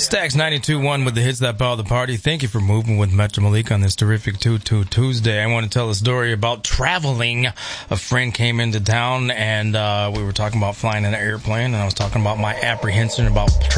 Stax 92.1 with the hits that power the party. Thank you for moving with Metro Malik on this terrific Tuesday. I want to tell a story about traveling. A friend came into town and we were talking about flying in an airplane, and I was talking about my apprehension about